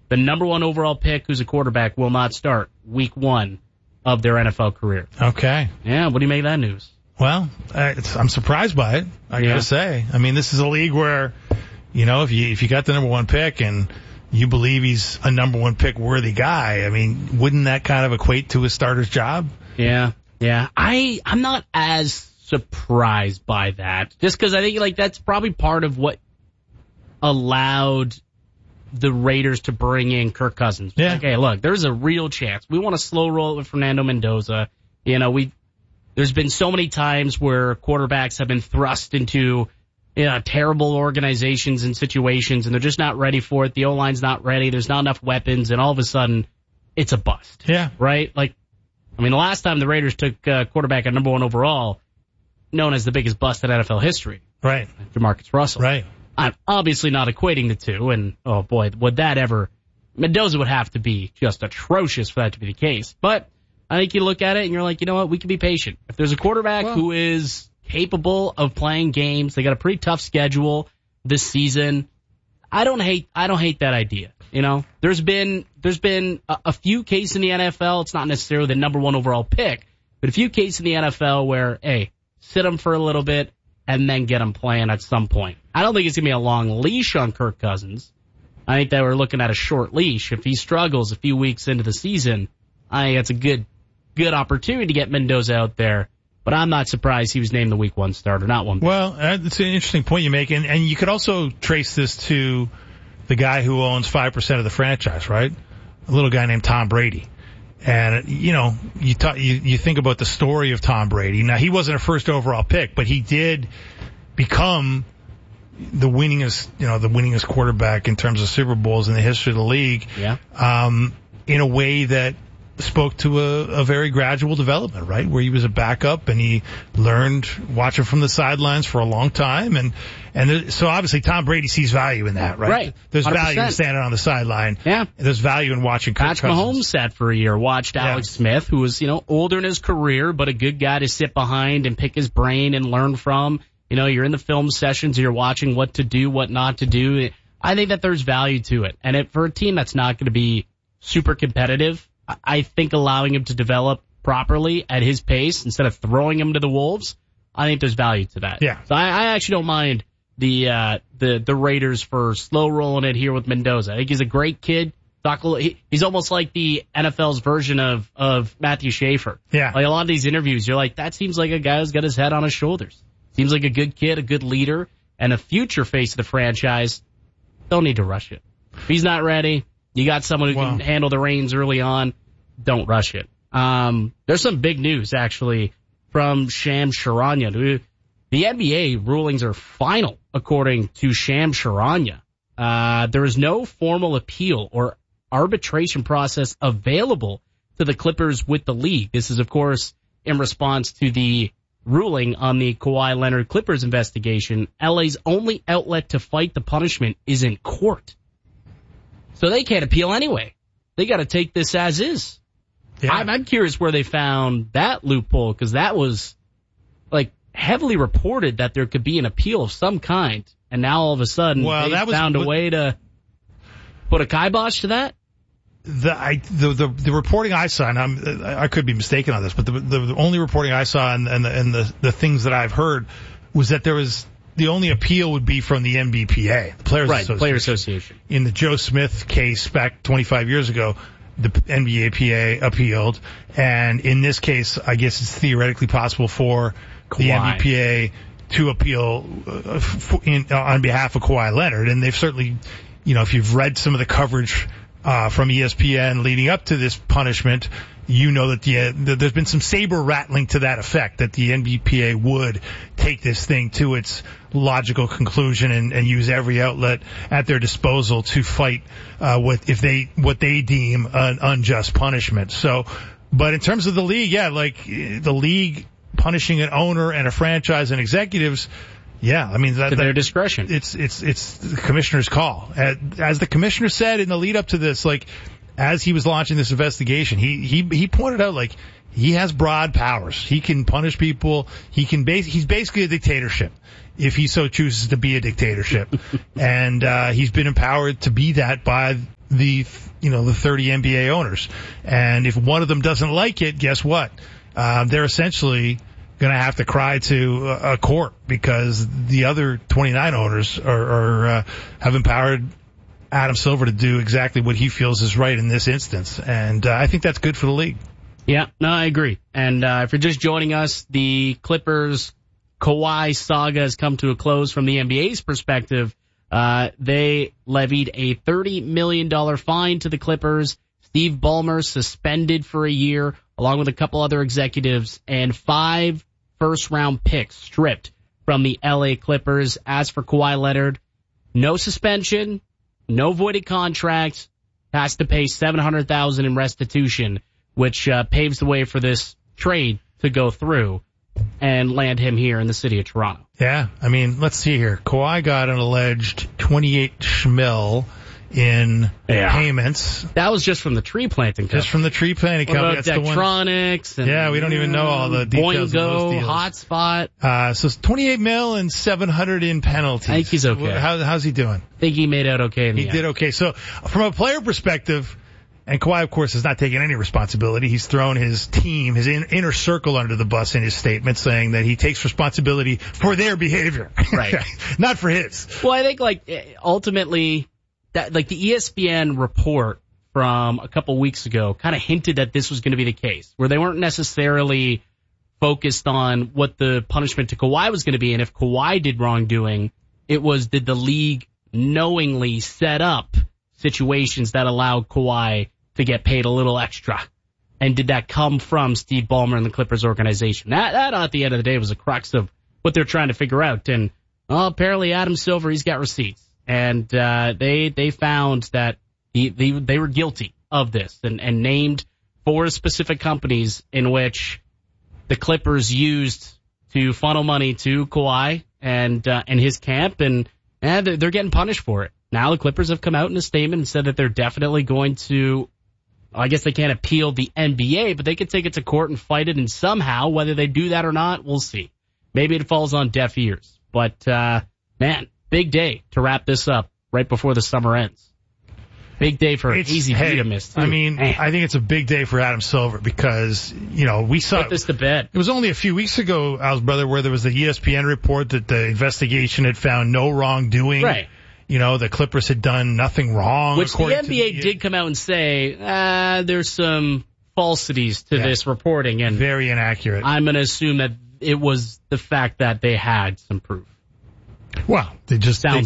the number 1 overall pick who's a quarterback will not start week 1 of their NFL career. Okay. Yeah, what do you make of that news? Well, I'm surprised by it, I gotta say. I mean, this is a league where, if you got the number 1 pick and you believe he's a number 1 pick worthy guy, I mean, wouldn't that kind of equate to a starter's job? Yeah. I'm not as surprised by that, just because I think that's probably part of what allowed the Raiders to bring in Kirk Cousins. Yeah. Okay, look, there's a real chance. We want to slow roll it with Fernando Mendoza. There's been so many times where quarterbacks have been thrust into terrible organizations and situations, and they're just not ready for it. The O-line's not ready. There's not enough weapons, and all of a sudden, it's a bust. Yeah. Right? The last time the Raiders took quarterback at number 1 overall, known as the biggest bust in NFL history. Right. Jamarcus Russell. Right. I'm obviously not equating the two, and, oh boy, Mendoza would have to be just atrocious for that to be the case. But I think you look at it and you're like, you know what, we can be patient. If there's a quarterback who is capable of playing games, they got a pretty tough schedule this season, I don't hate that idea. There's been a few cases in the NFL, it's not necessarily the number 1 overall pick, but a few cases in the NFL where, hey, sit them for a little bit and then get them playing at some point. I don't think it's going to be a long leash on Kirk Cousins. I think that we're looking at a short leash. If he struggles a few weeks into the season, I think that's a good opportunity to get Mendoza out there. But I'm not surprised he was named the week 1 starter, not 1. Well, that's an interesting point you make. And you could also trace this to the guy who owns 5% of the franchise, right? A little guy named Tom Brady. And, you think about the story of Tom Brady. Now, he wasn't a first overall pick, but he did become the winningest quarterback in terms of Super Bowls in the history of the league. Yeah. In a way that spoke to a very gradual development, right? Where he was a backup and he learned watching from the sidelines for a long time. And so obviously Tom Brady sees value in that, right? Right. There's 100%. value in standing on the sideline. Yeah. There's value in watching Kirk Patrick Cousins. Mahomes sat for a year, watched Alex Smith, who was, older in his career, but a good guy to sit behind and pick his brain and learn from. You're in the film sessions, you're watching what to do, what not to do. I think that there's value to it. And for a team that's not going to be super competitive, I think allowing him to develop properly at his pace instead of throwing him to the wolves, I think there's value to that. Yeah. So I actually don't mind the Raiders for slow rolling it here with Mendoza. I think he's a great kid. He's almost like the NFL's version of Matthew Schaefer. Yeah. Like a lot of these interviews, you're like, that seems like a guy who's got his head on his shoulders. Seems like a good kid, a good leader, and a future face of the franchise. Don't need to rush it. If he's not ready, you got someone who can handle the reins early on, don't rush it. There's some big news, actually, from Shams Charania. The NBA rulings are final, according to Shams Charania. There is no formal appeal or arbitration process available to the Clippers with the league. This is, of course, in response to the ruling on the Kawhi Leonard Clippers investigation. LA's only outlet to fight the punishment is in court. So they can't appeal anyway. They got to take this as is. Yeah. I'm curious where they found that loophole, because that was heavily reported that there could be an appeal of some kind, and now all of a sudden they found a way to put a kibosh to that. The reporting I saw, and I could be mistaken on this, but the only reporting I saw and the things that I've heard was that there was the only appeal would be from the NBPA, the Players Association. In the Joe Smith case back 25 years ago, the NBPA appealed, and in this case, I guess it's theoretically possible for the NBPA to appeal on behalf of Kawhi Leonard, and they've certainly, if you've read some of the coverage from ESPN leading up to this punishment, that there's been some saber rattling to that effect, that the NBPA would take this thing to its logical conclusion and use every outlet at their disposal to fight what they deem an unjust punishment. So, but in terms of the league, the league punishing an owner and a franchise and executives, I mean, to their discretion. It's the commissioner's call. As the commissioner said in the lead up to this, as he was launching this investigation, he pointed out, he has broad powers. He can punish people. He's basically a dictatorship if he so chooses to be a dictatorship. And he's been empowered to be that by the 30 NBA owners. And if one of them doesn't like it, guess what? They're essentially going to have to cry to a court because the other 29 owners have empowered Adam Silver to do exactly what he feels is right in this instance. And I think that's good for the league. Yeah, no, I agree. And if you're just joining us, the Clippers Kawhi saga has come to a close from the NBA's perspective. They levied a $30 million fine to the Clippers. Steve Ballmer suspended for a year, along with a couple other executives, and 5 first-round picks stripped from the LA Clippers. As for Kawhi Leonard, no suspension, no voided contract, has to pay $700,000 in restitution, which paves the way for this trade to go through and land him here in the city of Toronto. Yeah, I mean, let's see here. Kawhi got an alleged 28 schmil in payments. That was just from the tree planting company. Just from the tree planting company. That's Daktronics. The one. Yeah, we don't even know all the details Boingo, of those deals. Hotspot. So it's 28 mil and 700 in penalties. I think he's okay. How's he doing? I think he made out okay in the end. He did okay. So from a player perspective, and Kawhi, of course, has not taken any responsibility. He's thrown his team, his inner circle under the bus in his statement, saying that he takes responsibility for their behavior. Right. Not for his. Well, I think, ultimately, that the ESPN report from a couple weeks ago kind of hinted that this was going to be the case, where they weren't necessarily focused on what the punishment to Kawhi was going to be, and if Kawhi did wrongdoing, it was did the league knowingly set up situations that allowed Kawhi to get paid a little extra, and did that come from Steve Ballmer and the Clippers organization? That at the end of the day was the crux of what they're trying to figure out. And apparently Adam Silver, he's got receipts. And they found that they were guilty of this and named 4 specific companies in which the Clippers used to funnel money to Kawhi and his camp, and they're getting punished for it. Now the Clippers have come out in a statement and said that they're definitely going to, I guess they can't appeal the NBA, but they could take it to court and fight it, and somehow, whether they do that or not, we'll see. Maybe it falls on deaf ears. But, man, big day to wrap this up right before the summer ends. Big day for Easy V to miss, too. I mean, man. I think it's a big day for Adam Silver because, we saw... Put this to bed. It was only a few weeks ago, Al's brother, where there was the ESPN report that the investigation had found no wrongdoing. Right. The Clippers had done nothing wrong. Which the NBA did come out and say, there's some falsities to this reporting. And very inaccurate. I'm going to assume that it was the fact that they had some proof. Well, they've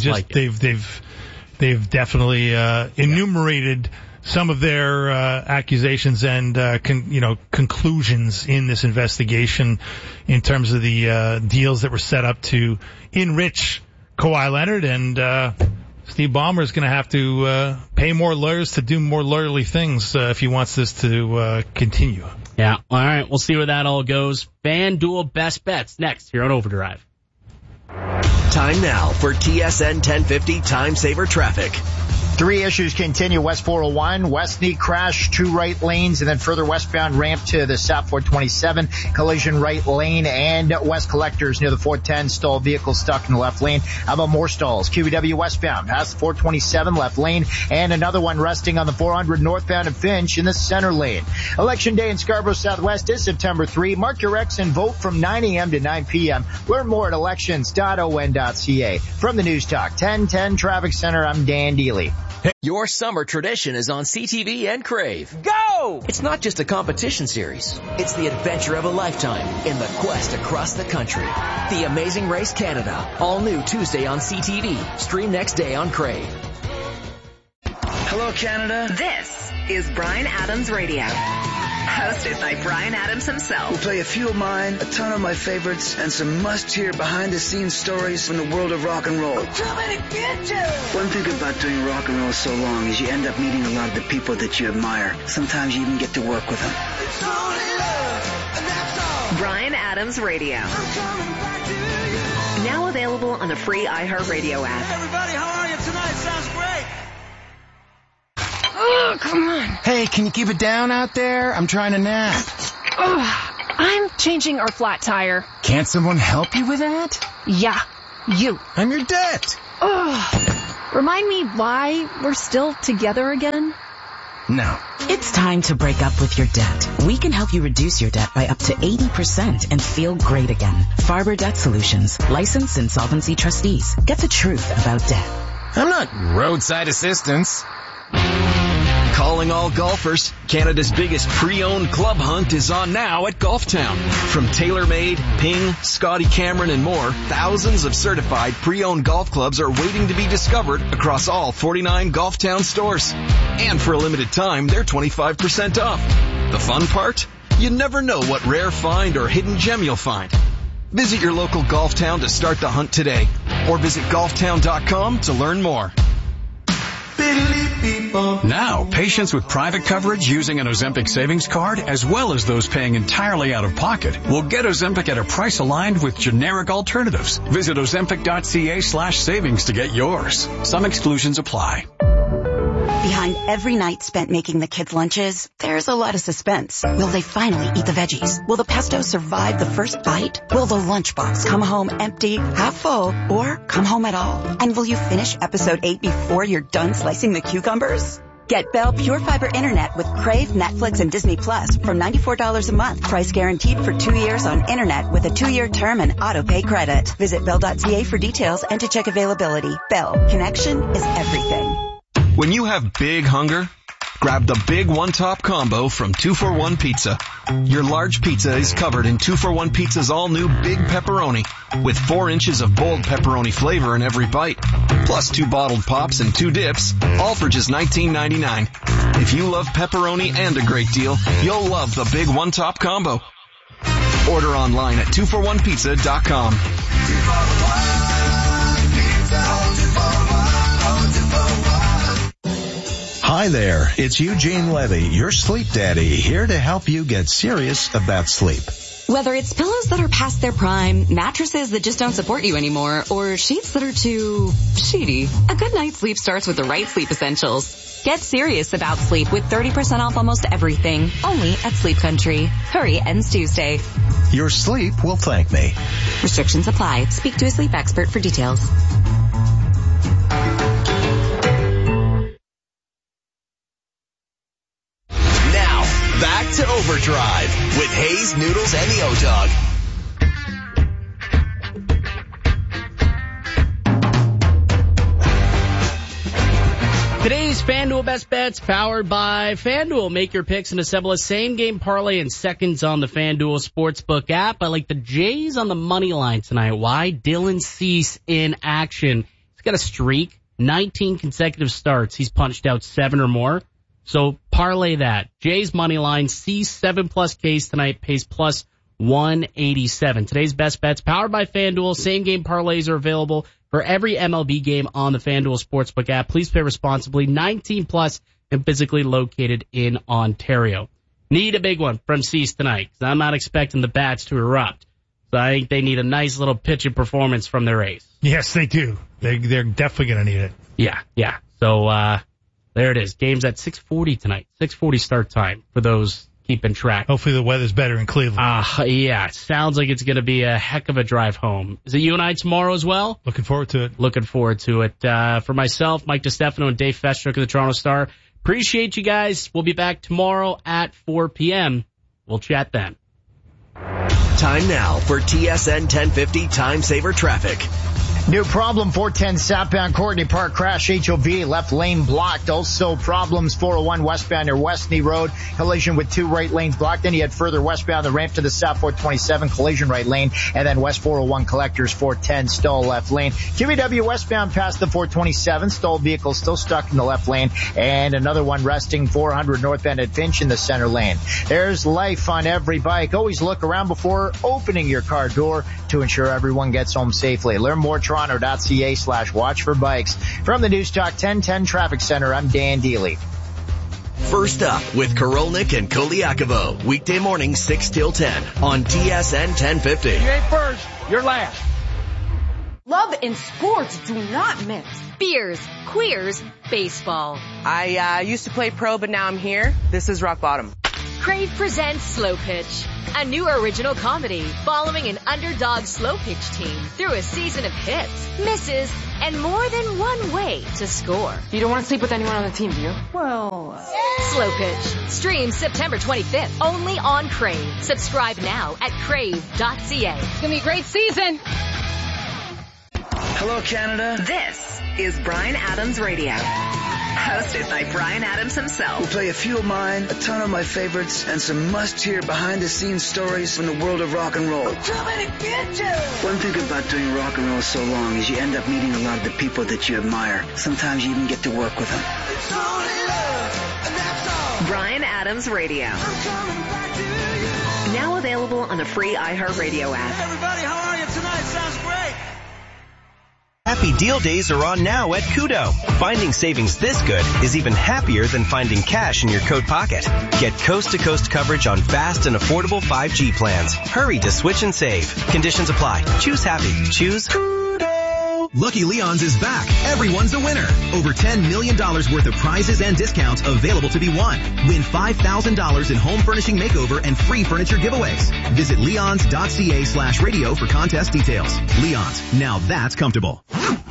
definitely enumerated some of their accusations and conclusions in this investigation in terms of the deals that were set up to enrich Kawhi Leonard, and Steve Ballmer is going to have to pay more lawyers to do more lawyerly things if he wants this to continue. Yeah, all right, we'll see where that all goes. FanDuel Best Bets next here on Overdrive. Time now for TSN 1050 Time Saver Traffic. 3 issues continue. West 401, west knee crash, 2 right lanes, and then further westbound ramp to the South 427, collision right lane, and west collectors near the 410, stalled vehicle stuck in the left lane. How about more stalls? QEW westbound, past the 427 left lane, and another one resting on the 400 northbound and Finch in the center lane. Election day in Scarborough Southwest is September 3. Mark your X and vote from 9 a.m. to 9 p.m. Learn more at elections.on.ca. From the News Talk 1010 Traffic Center, I'm Dan Deely. Your summer tradition is on CTV and Crave. Go! It's not just a competition series. It's the adventure of a lifetime in the quest across the country. The Amazing Race Canada. All new Tuesday on CTV. Stream next day on Crave. Hello, Canada. This is Bryan Adams Radio. Hosted by Bryan Adams himself. We'll play a few of mine, a ton of my favorites, and some must-hear behind-the-scenes stories from the world of rock and roll. I'm coming to get you! One thing about doing rock and roll so long is you end up meeting a lot of the people that you admire. Sometimes you even get to work with them. It's only love, and that's all. Bryan Adams Radio. I'm coming back to you. Now available on the free iHeartRadio app. Hey, everybody, how are you tonight? Sounds great. Oh, come on. Hey, can you keep it down out there? I'm trying to nap. I'm changing our flat tire. Can't someone help you with that? Yeah, you. I'm your debt. Remind me why we're still together again? No. It's time to break up with your debt. We can help you reduce your debt by up to 80% and feel great again. Farber Debt Solutions. Licensed insolvency trustees. Get the truth about debt. I'm not roadside assistance. Calling all golfers, Canada's biggest pre-owned club hunt is on now at Golftown. From TaylorMade, Ping, Scotty Cameron, and more, thousands of certified pre-owned golf clubs are waiting to be discovered across all 49 Golftown stores. And for a limited time, they're 25% off. The fun part? You never know what rare find or hidden gem you'll find. Visit your local Golftown to start the hunt today, or visit golftown.com to learn more. Now, patients with private coverage using an Ozempic savings card, as well as those paying entirely out of pocket, will get Ozempic at a price aligned with generic alternatives. Visit Ozempic.ca/savings to get yours. Some exclusions apply. Behind every night spent making the kids' lunches, there's a lot of suspense. Will they finally eat the veggies? Will the pesto survive the first bite? Will the lunchbox come home empty, half full, or come home at all? And will you finish episode 8 before you're done slicing the cucumbers? Get Bell Pure Fiber Internet with Crave, Netflix, and Disney Plus for $94 a month. Price guaranteed for 2 years on Internet with a 2-year term and auto-pay credit. Visit Bell.ca for details and to check availability. Bell. Connection is everything. When you have big hunger, grab the Big One Top Combo from 2-for-1 Pizza. Your large pizza is covered in 2-for-1 Pizza's all-new Big Pepperoni, with 4 inches of bold pepperoni flavor in every bite, plus 2 bottled pops and 2 dips, all for just $19.99. If you love pepperoni and a great deal, you'll love the Big One Top Combo. Order online at 2for1pizza.com. Hi there, it's Eugene Levy, your sleep daddy, here to help you get serious about sleep. Whether it's pillows that are past their prime, mattresses that just don't support you anymore, or sheets that are too sheety, a good night's sleep starts with the right sleep essentials. Get serious about sleep with 30% off almost everything, only at Sleep Country. Hurry, ends Tuesday. Your sleep will thank me. Restrictions apply. Speak to a sleep expert for details. Back to Overdrive with Hayes, Noodles, and the O-Dog. Today's FanDuel Best Bets powered by FanDuel. Make your picks and assemble a same-game parlay in seconds on the FanDuel Sportsbook app. I like the Jays on the money line tonight. Why? Dylan Cease in action. He's got a streak, 19 consecutive starts. He's punched out 7 or more. So parlay that. Jays money line, Cease 7+ Ks tonight, pays plus 187. Today's Best Bets powered by FanDuel. Same game parlays are available for every MLB game on the FanDuel Sportsbook app. Please pay responsibly. 19+ and physically located in Ontario. Need a big one from Cease tonight, because I'm not expecting the bats to erupt. So I think they need a nice little pitching performance from their ace. Yes, they do. They're definitely going to need it. Yeah. So, there it is. Game's at 6:40 tonight. 6:40 start time for those keeping track. Hopefully the weather's better in Cleveland. Yeah. Sounds like it's going to be a heck of a drive home. Is it you and I tomorrow as well? Looking forward to it. Looking forward to it. For myself, Mike DiStefano, and Dave Festruck of the Toronto Star, appreciate you guys. We'll be back tomorrow at 4 p.m. We'll chat then. Time now for TSN 1050 Time Saver Traffic. New problem, 410 southbound Courtney Park crash, HOV, left lane blocked. Also problems, 401 westbound near Westney Road, collision with 2 right lanes blocked. Then you had further westbound the ramp to the South 427, collision right lane. And then West 401 collectors, 410, stall left lane. QEW westbound past the 427, stalled vehicle still stuck in the left lane. And another one resting 400 northbound at Finch in the center lane. There's life on every bike. Always look around before opening your car door to ensure everyone gets home safely. Learn more Toronto.ca/watch for bikes. From the Newstalk 1010 Traffic Center, I'm Dan Dealey. First up with Korolnik and Koliakovo. Weekday morning 6 till 10 on TSN 1050. You ain't first, you're last. Love and sports do not mix. Beers, queers, baseball. I used to play pro, but now I'm here. This is rock bottom. Crave presents Slow Pitch, a new original comedy following an underdog slow pitch team through a season of hits, misses, and more than one way to score. You don't want to sleep with anyone on the team, do you? Well, Slow Pitch. Streams September 25th, only on Crave. Subscribe now at crave.ca. It's going to be a great season. Hello, Canada. This is Bryan Adams Radio. Hosted by Bryan Adams himself. We'll play a few of mine, a ton of my favorites, and some must-hear behind-the-scenes stories from the world of rock and roll. One thing about doing rock and roll so long is you end up meeting a lot of the people that you admire. Sometimes you even get to work with them. Bryan Adams Radio. Now available on the free iHeartRadio app. Hey everybody, how are you tonight? Sounds great. Happy Deal Days are on now at Kudo. Finding savings this good is even happier than finding cash in your coat pocket. Get coast-to-coast coverage on fast and affordable 5G plans. Hurry to switch and save. Conditions apply. Choose happy. Choose Kudo. Lucky Leon's is back. Everyone's a winner. Over $10 million worth of prizes and discounts available to be won. Win $5,000 in home furnishing makeover and free furniture giveaways. Visit leons.ca/radio for contest details. Leon's, now that's comfortable.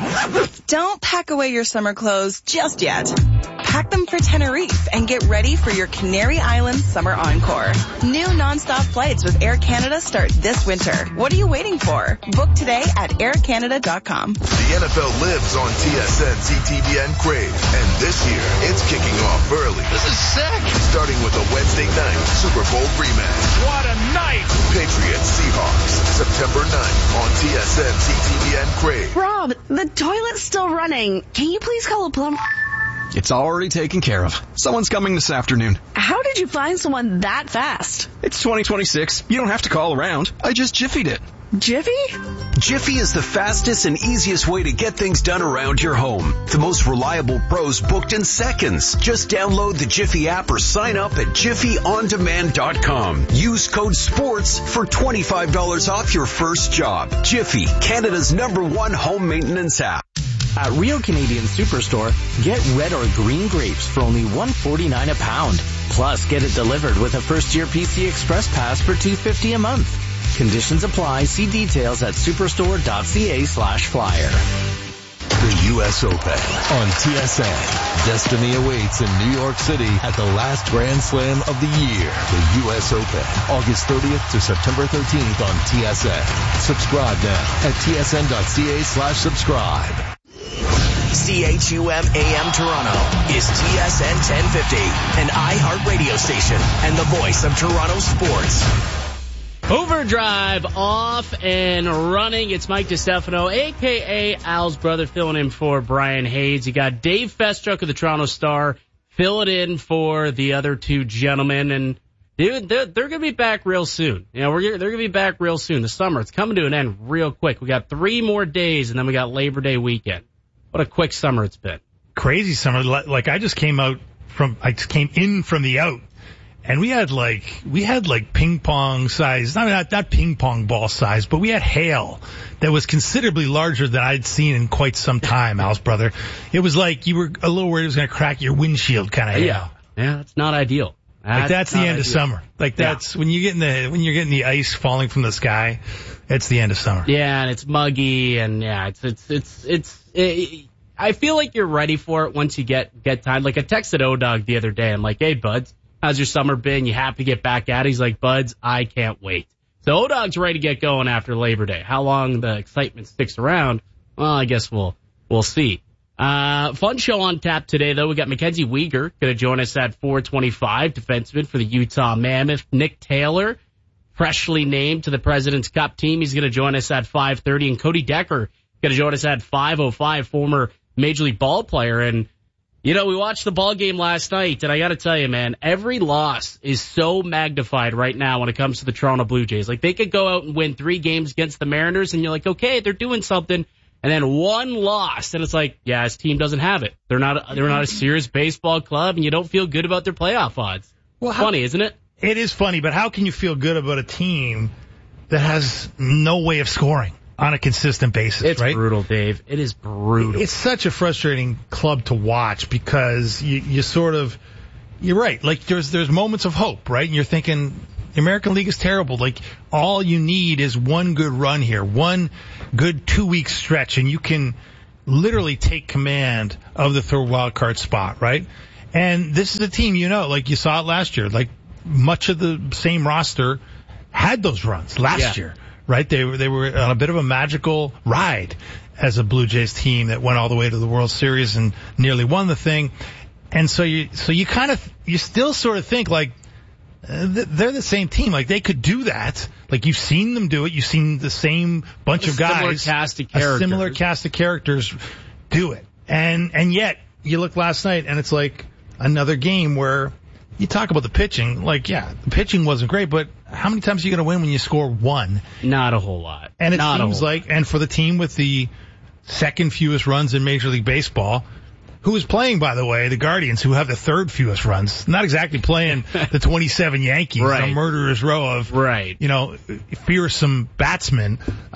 Don't pack away your summer clothes just yet. Pack them for Tenerife and get ready for your Canary Islands Summer Encore. New nonstop flights with Air Canada start this winter. What are you waiting for? Book today at aircanada.com. The NFL lives on TSN, CTV, and Crave. And this year, it's kicking off early. This is sick. Starting with a Wednesday night Super Bowl rematch. What a night. Patriots Seahawks, September 9th on TSN, CTV, and Crave. Rob, the toilet's still running. Can you please call a plumber? It's already taken care of. Someone's coming this afternoon. How did you find someone that fast? It's 2026. You don't have to call around. I just Jiffied it. Jiffy? Jiffy is the fastest and easiest way to get things done around your home. The most reliable pros booked in seconds. Just download the Jiffy app or sign up at jiffyondemand.com. Use code SPORTS for $25 off your first job. Jiffy, Canada's #1 home maintenance app. At Rio Canadian Superstore, get red or green grapes for only $1.49 a pound. Plus, get it delivered with a first-year PC Express Pass for $2.50 a month. Conditions apply. See details at superstore.ca/flyer. The U.S. Open on TSN. Destiny awaits in New York City at the last Grand Slam of the year. The U.S. Open, August 30th to September 13th on TSN. Subscribe now at tsn.ca/subscribe. CHUM AM Toronto is TSN 1050, an iHeart radio station and the voice of Toronto sports. Overdrive off and running. It's Mike DeStefano, a.k.a. Al's brother, filling in for Brian Hayes. You got Dave Festruck of the Toronto Star filling in for the other two gentlemen. And, dude, they're going to be back real soon. You know, they're going to be back real soon. The summer, it's coming to an end real quick. We got 3 more days, and then we got Labor Day weekend. What a quick summer it's been. Crazy summer. Like, I came in from the out. And we had ping pong size, not ping pong ball size, but we had hail that was considerably larger than I'd seen in quite some time, Al's brother. It was like you were a little worried it was going to crack your windshield kind of hail. Yeah, that's not ideal. That's the end of summer. Like that's when you're getting the ice falling from the sky. It's the end of summer. Yeah, and it's muggy, and yeah, I feel like you're ready for it once you get time. Like I texted O-Dog the other day. I'm like, hey, buds, how's your summer been? You happy to get back at it? He's like, buds, I can't wait. So O-Dog's ready to get going after Labor Day. How long the excitement sticks around, well, I guess we'll see. Fun show on tap today, though. We got Mackenzie Weegar going to join us at 4:25, defenseman for the Utah Mammoth. Nick Taylor, freshly named to the President's Cup team. He's going to join us at 5:30. And Cody Decker going to join us at 5:05, former Major League ball player. And, you know, we watched the ball game last night, and I got to tell you, man, every loss is so magnified right now when it comes to the Toronto Blue Jays. Like, they could go out and win 3 games against the Mariners, and you're like, okay, they're doing something. And then 1 loss, and it's like, yeah, his team doesn't have it. They're not a serious baseball club, and you don't feel good about their playoff odds. Well, funny, isn't it? It is funny, but how can you feel good about a team that has no way of scoring on a consistent basis, it's right? It's brutal, Dave. It is brutal. It's such a frustrating club to watch because you sort of you're right. Like, there's moments of hope, right? And you're thinking, the American League is terrible. Like, all you need is one good run here, one good 2-week stretch, and you can literally take command of the third wild card spot, right? And this is a team, like you saw it last year, like much of the same roster had those runs last year, right? They were on a bit of a magical ride as a Blue Jays team that went all the way to the World Series and nearly won the thing. And so you still sort of think like, they're the same team. Like, they could do that. Like, you've seen them do it. You've seen the same bunch of guys, a similar cast of characters do it. And yet, you look last night and it's like another game where you talk about the pitching. Like, yeah, the pitching wasn't great, but how many times are you going to win when you score one? Not a whole lot. And it seems like, and for the team with the second fewest runs in Major League Baseball, who is playing, by the way, the Guardians, who have the third fewest runs. Not exactly playing the 27 Yankees, a murderer's row of, fearsome batsmen.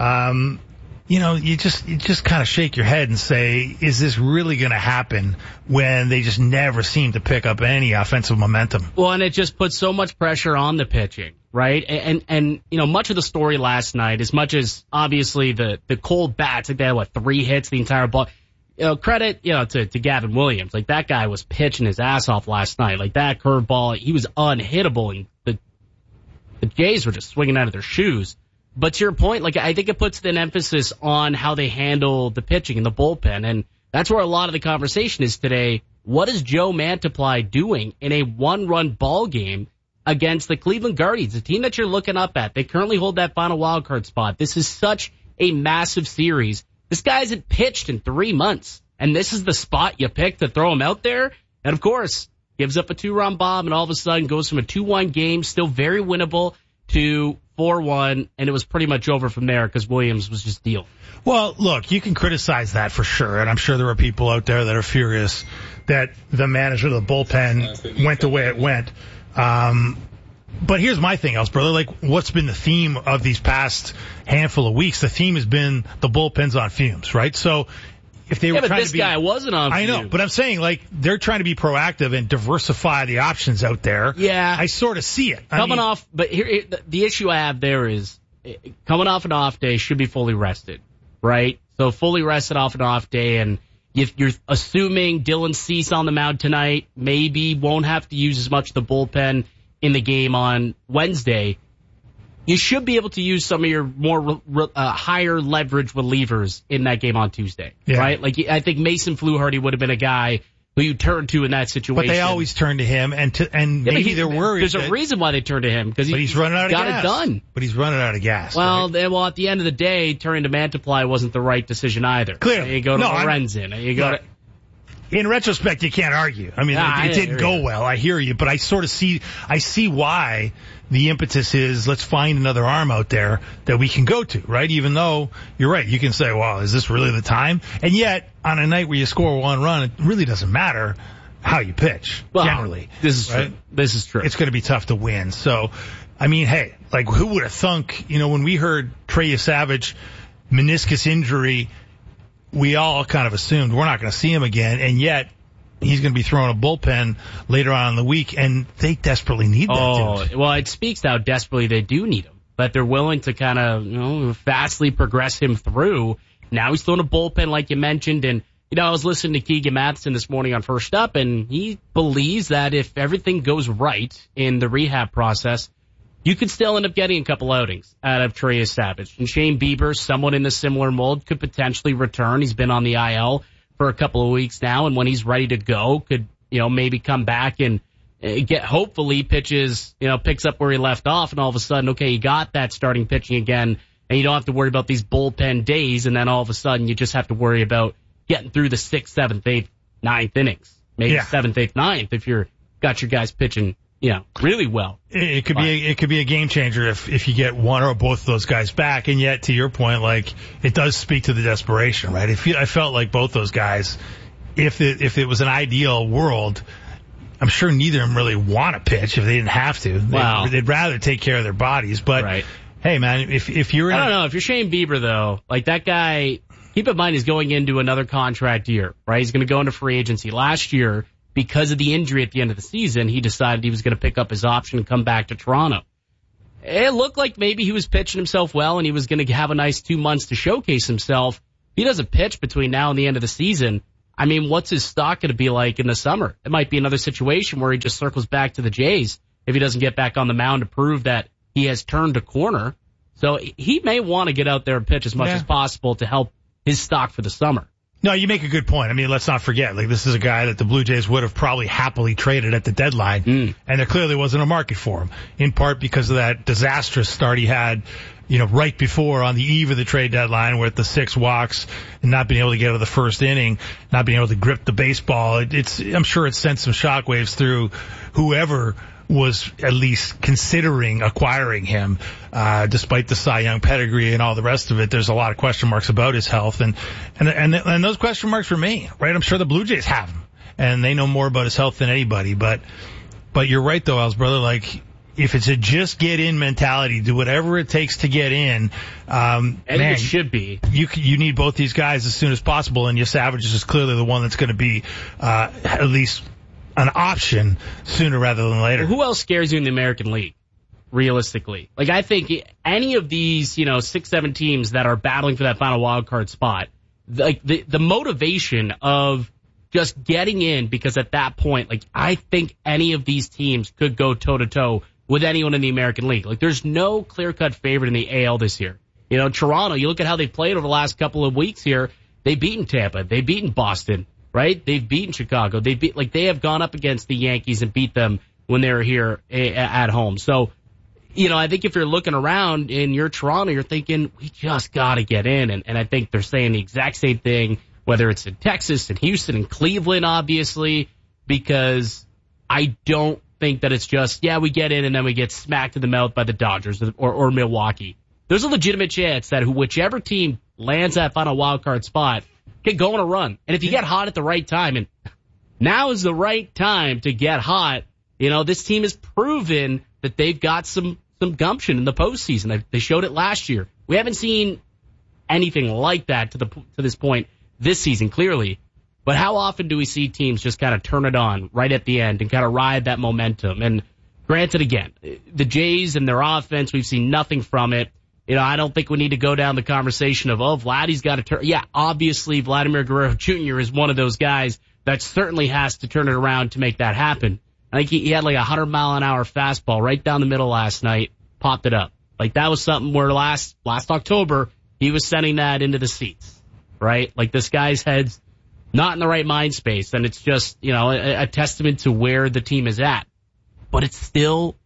You just kind of shake your head and say, is this really going to happen when they just never seem to pick up any offensive momentum? Well, and it just puts so much pressure on the pitching, right? And much of the story last night, as much as obviously the cold bats, like they had, 3 hits the entire ball. Credit, to Gavin Williams. Like, that guy was pitching his ass off last night. Like, that curveball, he was unhittable, and the Jays were just swinging out of their shoes. But to your point, like, I think it puts an emphasis on how they handle the pitching and the bullpen, and that's where a lot of the conversation is today. What is Joe Mantiply doing in a 1-run ball game against the Cleveland Guardians, a team that you're looking up at? They currently hold that final wild card spot. This is such a massive series. This guy hasn't pitched in 3 months, and this is the spot you pick to throw him out there? And, of course, gives up a 2-run bomb, and all of a sudden goes from a 2-1 game, still very winnable, to 4-1, and it was pretty much over from there because Williams was just dealing. Well, look, you can criticize that for sure, and I'm sure there are people out there that are furious that the manager of the bullpen went the way it went. But here's my thing, else, brother. Like, what's been the theme of these past handful of weeks? The theme has been the bullpen's on fumes, right? So if they were trying this to be, guy wasn't on fumes. I know, but I'm saying, like, they're trying to be proactive and diversify the options out there. Yeah. I sort of see it. But here, the issue I have there is, coming off an off day, should be fully rested, right? So fully rested off an off day, and if you're assuming Dylan Cease on the mound tonight, maybe won't have to use as much of the bullpen in the game on Wednesday, you should be able to use some of your more higher leverage relievers in that game on Tuesday, right? Like, I think Mason Fluharty would have been a guy who you turn to in that situation. But they always turn to him, and maybe they're worried. There's a reason why they turn to him, because he's running out of gas. Got it done. But he's running out of gas. Well, right? At the end of the day, turning to Mantiply wasn't the right decision either. Clearly. You go to Lorenzen. In retrospect, you can't argue. I mean, it didn't go well. I hear you, but I sort of see why the impetus is, let's find another arm out there that we can go to, right? Even though you're right, you can say, well, is this really the time? And yet, on a night where you score 1 run, it really doesn't matter how you pitch, generally. This is right? true. This is true. It's going to be tough to win. So, I mean, hey, like, who would have thunk, when we heard Trey Savage meniscus injury, we all kind of assumed we're not going to see him again, and yet he's going to be throwing a bullpen later on in the week, and they desperately need that dude. Well, it speaks to how desperately they do need him, but they're willing to kind of fastly progress him through. Now he's throwing a bullpen, like you mentioned, and I was listening to Keegan Matheson this morning on First Up, and he believes that if everything goes right in the rehab process, you could still end up getting a couple outings out of Trey Savage. And Shane Bieber, someone in the similar mold, could potentially return. He's been on the IL for a couple of weeks now, and when he's ready to go, could, maybe come back and hopefully picks up where he left off, and all of a sudden, okay, you got that starting pitching again, and you don't have to worry about these bullpen days, and then all of a sudden you just have to worry about getting through the 6th, 7th, 8th, 9th innings. Maybe 7th, 8th, 9th if you're got your guys pitching really well. It could be a game changer if you get one or both of those guys back. And yet, to your point, like, it does speak to the desperation, right? I felt like both those guys, if it was an ideal world, I'm sure neither of them really want to pitch if they didn't have to. They'd rather take care of their bodies. But hey, man, if you're I don't know, if you're Shane Bieber though, like, that guy, keep in mind he's going into another contract year, right? He's going to go into free agency. Last year, because of the injury at the end of the season, he decided he was going to pick up his option and come back to Toronto. It looked like maybe he was pitching himself well and he was going to have a nice 2 months to showcase himself. If he doesn't pitch between now and the end of the season, I mean, what's his stock going to be like in the summer? It might be another situation where he just circles back to the Jays if he doesn't get back on the mound to prove that he has turned a corner. So he may want to get out there and pitch as much as possible to help his stock for the summer. No, you make a good point. I mean, let's not forget, like, this is a guy that the Blue Jays would have probably happily traded at the deadline, and there clearly wasn't a market for him, in part because of that disastrous start he had, right before on the eve of the trade deadline with the 6 walks and not being able to get out of the first inning, not being able to grip the baseball. I'm sure it sent some shockwaves through whoever was at least considering acquiring him, despite the Cy Young pedigree and all the rest of it. There's a lot of question marks about his health, and those question marks remain, right? I'm sure the Blue Jays have him, and they know more about his health than anybody. But you're right though, Els, brother. Like, if it's a just get in mentality, do whatever it takes to get in. It should be. You need both these guys as soon as possible, and Savage is clearly the one that's going to be at least an option sooner rather than later. Who else scares you in the American League, realistically? Like, I think any of these, 6, 7 teams that are battling for that final wild card spot, like the motivation of just getting in, because at that point, like, I think any of these teams could go toe to toe with anyone in the American League. Like, there's no clear-cut favorite in the AL this year. Toronto, you look at how they've played over the last couple of weeks here. They've beaten Tampa. They've beaten Boston. Right? They've beaten Chicago. They have gone up against the Yankees and beat them when they were here at home. So, I think if you're looking around and you're Toronto, you're thinking, we just got to get in. And I think they're saying the exact same thing, whether it's in Texas and Houston and Cleveland, obviously, because I don't think that it's just, we get in and then we get smacked in the mouth by the Dodgers or Milwaukee. There's a legitimate chance that whichever team lands that final wild card spot get going a run. And if you get hot at the right time, and now is the right time to get hot, this team has proven that they've got some gumption in the postseason. They showed it last year. We haven't seen anything like that to this point this season, clearly. But how often do we see teams just kind of turn it on right at the end and kind of ride that momentum? And granted, again, the Jays and their offense, we've seen nothing from it. I don't think we need to go down the conversation of, Vladdy's got to turn. Yeah, obviously, Vladimir Guerrero Jr. is one of those guys that certainly has to turn it around to make that happen. I think he had like a 100-mile-an-hour fastball right down the middle last night, popped it up. Like, that was something where last October, he was sending that into the seats, right? Like, this guy's head's not in the right mind space, and it's just, a testament to where the team is at. But it's still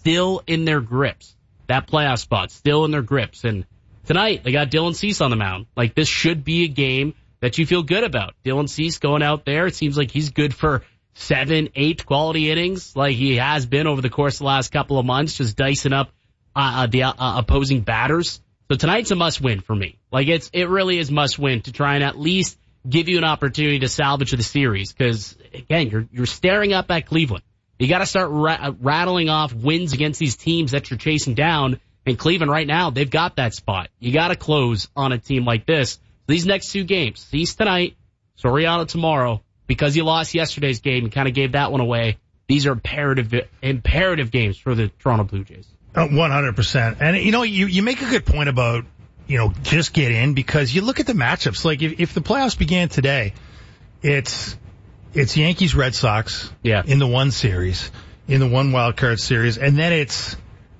in their grips. That playoff spot still in their grips. And tonight, they got Dylan Cease on the mound. Like, this should be a game that you feel good about. Dylan Cease going out there, it seems like he's good for 7, 8 quality innings, like he has been over the course of the last couple of months, just dicing up the opposing batters. So tonight's a must-win for me. Like, it really is must-win to try and at least give you an opportunity to salvage the series. Because, again, you're staring up at Cleveland. You got to start rattling off wins against these teams that you're chasing down. And Cleveland right now, they've got that spot. You got to close on a team like this. These next 2 games, Cease tonight, Soriano tomorrow, because you lost yesterday's game and kind of gave that one away. These are imperative games for the Toronto Blue Jays. 100%. And, you make a good point about, just get in, because you look at the matchups. Like, if the playoffs began today, it's Yankees, Red Sox in the one series, in the one wild card series, and then it's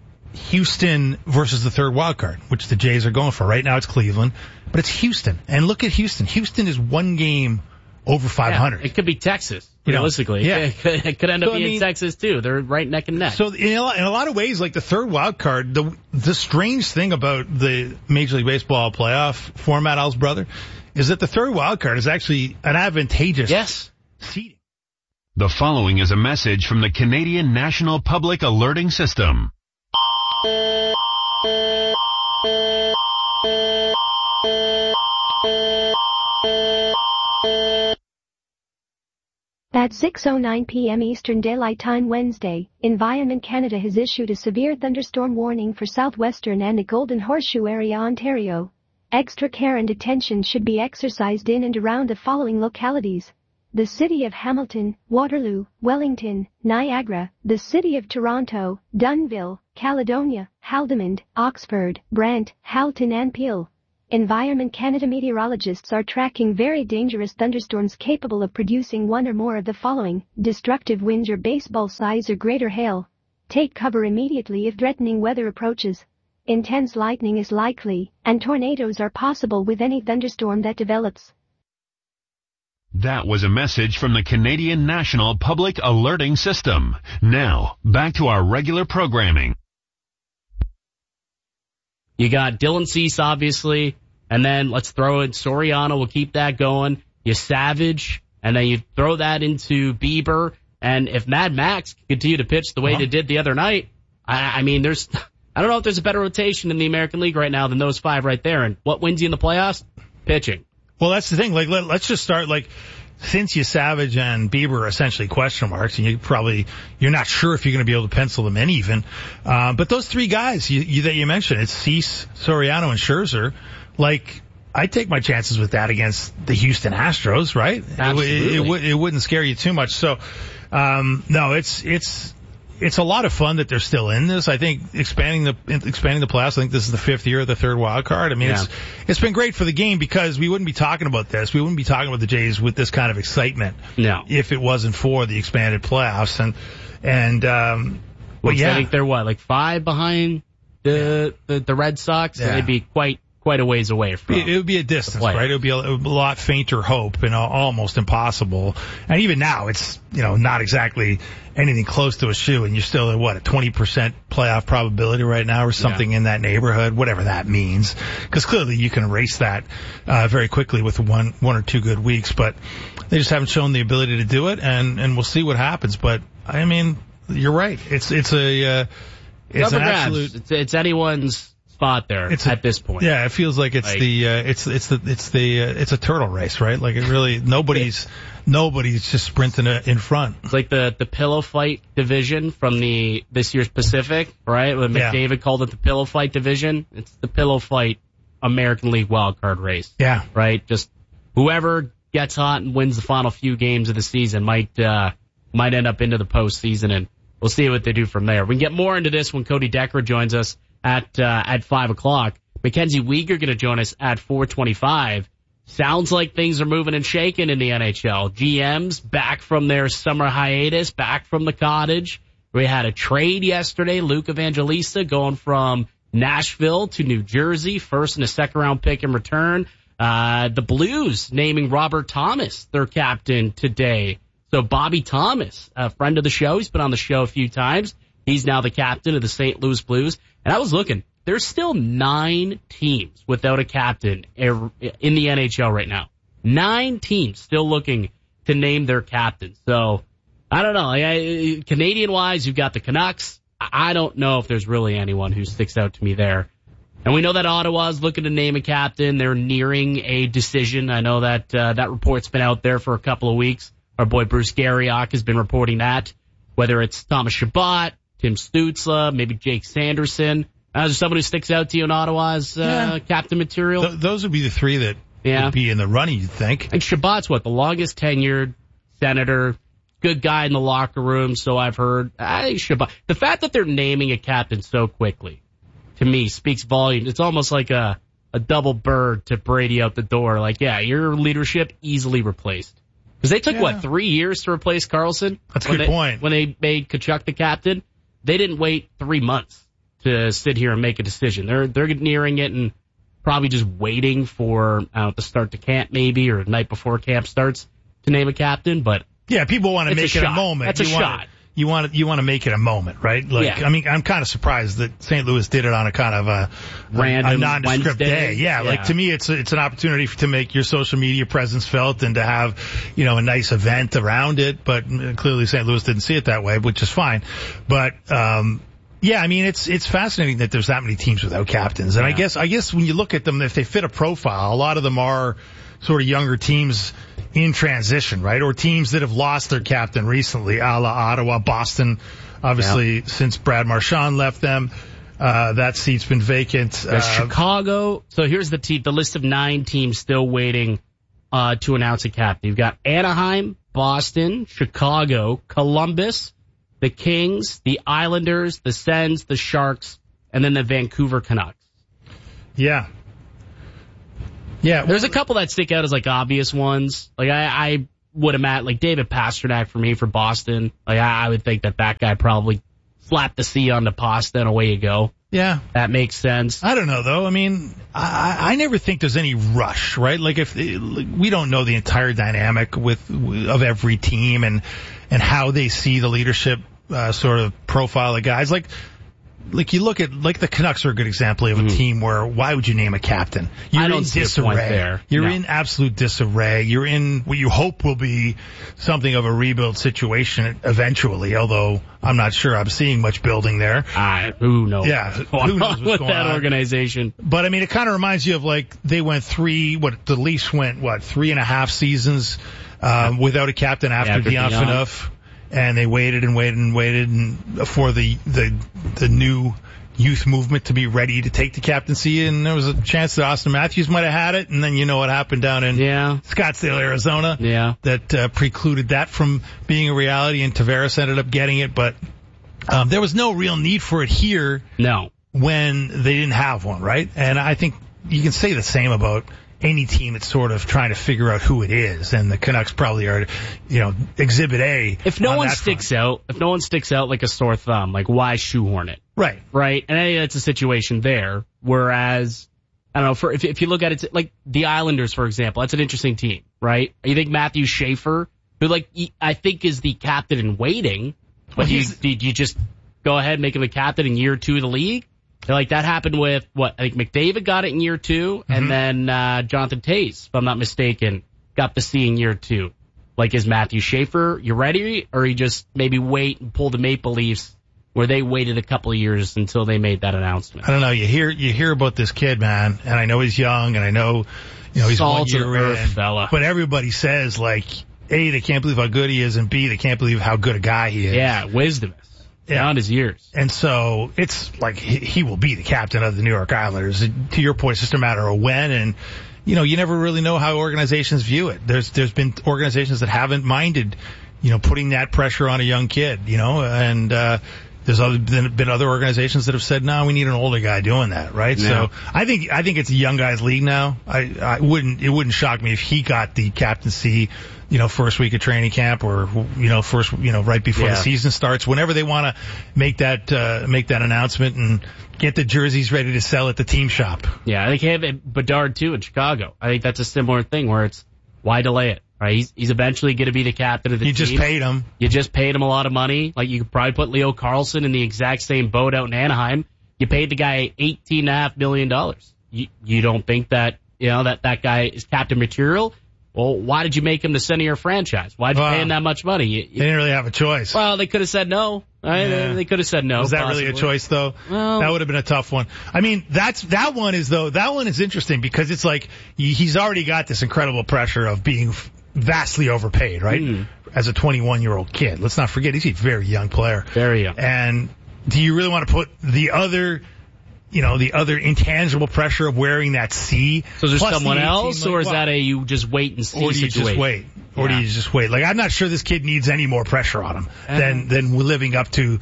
Houston versus the third wild card, which the Jays are going for. Right now it's Cleveland, but it's Houston. And look at Houston. Houston is 1 game over 500. It could be Texas, realistically. It could end up being Texas, too. They're right neck and neck. So in a lot of ways, like the third wild card, the strange thing about the Major League Baseball playoff format, Al's brother, is that the third wild card is actually an advantageous seeding. The following is a message from the Canadian National Public Alerting System. At 6:09 p.m. Eastern Daylight Time Wednesday, Environment Canada has issued a severe thunderstorm warning for southwestern and the Golden Horseshoe area, Ontario. Extra care and attention should be exercised in and around the following localities: the city of Hamilton, Waterloo, Wellington, Niagara, the city of Toronto, Dunnville, Caledonia, Haldimand, Oxford, Brant, Halton and Peel. Environment Canada meteorologists are tracking very dangerous thunderstorms capable of producing one or more of the following: destructive winds or baseball size or greater hail. Take cover immediately if threatening weather approaches. Intense lightning is likely, and tornadoes are possible with any thunderstorm that develops. That was a message from the Canadian National Public Alerting System. Now, back to our regular programming. You got Dylan Cease, obviously, and then let's throw in Soriano. We'll keep that going. You Savage, and then you throw that into Bieber. And if Mad Max continue to pitch the way they did the other night, I mean, I don't know if there's a better rotation in the American League right now than those five right there. And what wins you in the playoffs? Pitching. Well, that's the thing. Like, let's just start, like, since you Savage and Bieber are essentially question marks, and you're not sure if you're going to be able to pencil them in even. But those three guys that you mentioned, it's Cease, Soriano, and Scherzer. Like, I'd take my chances with that against the Houston Astros, right? Absolutely. It wouldn't scare you too much. So, no, it's a lot of fun that they're still in this. I think expanding the playoffs, I think this is the fifth year of the third wild card. I mean, it's been great for the game because we wouldn't be talking about this. We wouldn't be talking about the Jays with this kind of excitement. No. If it wasn't for the expanded playoffs. I think they're like 5 behind the Red Sox. Yeah. So they'd be quite a ways away from it. Would be a distance, right? It would be a lot fainter hope and almost impossible. And even now, it's, not exactly anything close to a shoe, and you're still at, a 20% playoff probability right now or something in that neighborhood, whatever that means. Because clearly you can erase that very quickly with one or two good weeks, but they just haven't shown the ability to do it, and we'll see what happens. But, I mean, you're right. It's an absolute... It's anyone's spot there at this point. Yeah, it feels like it's a turtle race, right? Like, it really, nobody's just sprinting in front. It's like the pillow fight division from this year's Pacific, right? When McDavid called it the pillow fight division. It's the pillow fight American League wildcard race. Yeah. Right? Just whoever gets hot and wins the final few games of the season might end up into the postseason, and we'll see what they do from there. We can get more into this when Cody Decker joins us at 5 o'clock. Mackenzie Weegar going to join us at 4:25. Sounds like things are moving and shaking in the NHL. GMs back from their summer hiatus, back from the cottage. We had a trade yesterday. Luke Evangelista going from Nashville to New Jersey, first and a second round pick in return. The Blues naming Robert Thomas their captain today. So Bobby Thomas, a friend of the show, he's been on the show a few times. He's now the captain of the St. Louis Blues. And I was looking, there's still 9 teams without a captain in the NHL right now. 9 teams still looking to name their captain. So, I don't know. Canadian-wise, you've got the Canucks. I don't know if there's really anyone who sticks out to me there. And we know that Ottawa's looking to name a captain. They're nearing a decision. I know that that report's been out there for a couple of weeks. Our boy Bruce Garriock has been reporting that. Whether it's Thomas Chabot, Tim Stützle, maybe Jake Sanderson. Is there someone who sticks out to you in Ottawa's captain material? Those would be the 3 that would be in the running, you'd think. And Chabot's the longest tenured senator, good guy in the locker room, so I've heard. I think Chabot. The fact that they're naming a captain so quickly, to me, speaks volumes. It's almost like a double bird to Brady out the door. Like, your leadership easily replaced. Because they took, 3 years to replace Carlson? That's a good point. When they made Tkachuk the captain, they didn't wait 3 months to sit here and make a decision. They're nearing it and probably just waiting for the start to camp maybe, or the night before camp starts to name a captain. But people want to make it a moment. That's a shot. You want to make it a moment, right? Like, I mean, I'm kind of surprised that St. Louis did it on a kind of a random nondescript Wednesday. day. Like, to me, it's an opportunity to make your social media presence felt and to have, a nice event around it. But clearly St. Louis didn't see it that way, which is fine. But, I mean, it's fascinating that there's that many teams without captains. And I guess when you look at them, if they fit a profile, a lot of them are sort of younger teams in transition, right? Or teams that have lost their captain recently, a la Ottawa, Boston, obviously, since Brad Marchand left them. That seat's been vacant. Chicago. So here's the list of 9 teams still waiting to announce a captain. You've got Anaheim, Boston, Chicago, Columbus, the Kings, the Islanders, the Sens, the Sharks, and then the Vancouver Canucks. Yeah. There's a couple that stick out as like obvious ones. Like I would imagine, like David Pastrnak for me for Boston. Like I would think that guy probably slapped the C on the pasta and away you go. Yeah. That makes sense. I don't know, though. I mean, I never think there's any rush, right? Like, we don't know the entire dynamic of every team and how they see the leadership sort of profile of guys. Like you look at, like the Canucks are a good example of a team where why would you name a captain? You're I don't in see disarray. a point there. You're in absolute disarray. You're in what you hope will be something of a rebuild situation eventually, although I'm not sure I'm seeing much building there. Who knows? Yeah, who knows what's with going that on. organization. But I mean, it kind of reminds you of like they went the Leafs went 3.5 seasons without a captain after Dion Phaneuf. And they waited for the new youth movement to be ready to take the captaincy, and there was a chance that Austin Matthews might have had it, and then you know what happened down in Scottsdale, Arizona. Yeah. That precluded that from being a reality, and Tavares ended up getting it, but there was no real need for it here. No. When they didn't have one, right? And I think you can say the same about any team that's sort of trying to figure out who it is, and the Canucks probably are, Exhibit A. If no one sticks out like a sore thumb, like why shoehorn it? Right. Right. And I think that's a situation there. Whereas, I don't know, if you look at it, like the Islanders, for example, that's an interesting team, right? You think Matthew Schaefer, who I think is the captain in waiting, but you just go ahead and make him a captain in year 2 of the league? Like that happened with I think McDavid got it in year 2, and then Jonathan Toews, if I'm not mistaken, got the C in year 2. Like, is Matthew Schaefer, you ready, or you just maybe wait and pull the Maple Leafs where they waited a couple of years until they made that announcement? I don't know. You hear about this kid, man, and I know he's young, and I know he's 1 year in, fella. But everybody says like A, they can't believe how good he is, and B, they can't believe how good a guy he is. Yeah, wisdom. Beyond his years. And so it's like he will be the captain of the New York Islanders. To your point, it's just a matter of when, and you never really know how organizations view it. There's been organizations that haven't minded putting that pressure on a young kid, and there's been other organizations that have said, no, we need an older guy doing that, right? No. So I think it's a young guy's league now. It wouldn't shock me if he got the captaincy first week of training camp or, right before the season starts, whenever they want to make that announcement and get the jerseys ready to sell at the team shop. Yeah, I think they have Bedard too in Chicago. I think that's a similar thing where it's why delay it, right? He's eventually going to be the captain of the team. You just paid him. You just paid him a lot of money. Like, you could probably put Leo Carlsson in the exact same boat out in Anaheim. You paid the guy $18.5 million. You don't think that, that guy is captain material? Well, why did you make him the center of your franchise? Why did you pay him that much money? They didn't really have a choice. Well, they could have said no. Right? Yeah. They could have said no. Was that possibly really a choice, though? Well, that would have been a tough one. I mean, that one is interesting because it's like he's already got this incredible pressure of being vastly overpaid, right? As a 21-year-old kid. Let's not forget, he's a very young player. Very young. And do you really want to put the other intangible pressure of wearing that C? So is there someone else, or is that you just wait and see situation? Or do you situation? just wait? Or do you just wait? Like, I'm not sure this kid needs any more pressure on him than living up to